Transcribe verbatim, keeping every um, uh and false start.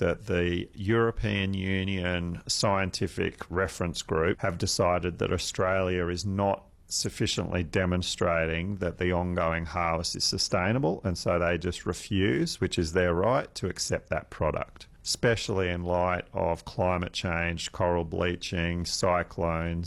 that the European Union Scientific Reference Group have decided that Australia is not sufficiently demonstrating that the ongoing harvest is sustainable, and so they just refuse, which is their right, to accept that product, especially in light of climate change, coral bleaching, cyclones,